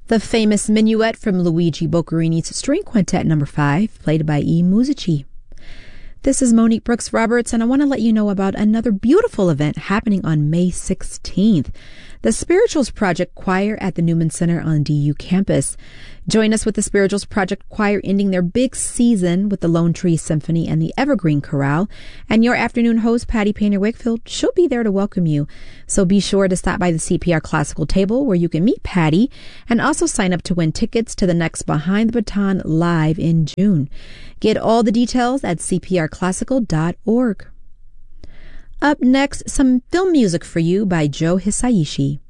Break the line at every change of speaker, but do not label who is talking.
The famous Minuet from Luigi Boccherini's String Quintet No. 5, played by E. Musici. This is Monique Brooks Roberts, and I want to let you know about another beautiful event happening on May 16th. The Spirituals Project Choir at the Newman Center on DU campus. Join us with the Spirituals Project Choir ending their big season with the Lone Tree Symphony and the Evergreen Chorale. And your afternoon host, Patty Painter-Wakefield, she'll be there to welcome you. So be sure to stop by the CPR Classical table where you can meet Patty and also sign up to win tickets to the next Behind the Baton Live in June. Get all the details at cprclassical.org. Up next, some film music for you by Joe Hisaishi.